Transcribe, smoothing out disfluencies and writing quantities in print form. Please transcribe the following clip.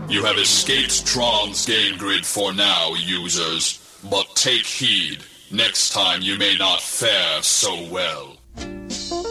You have escaped Tron's game grid for now, users. But take heed. Next time you may not fare so well.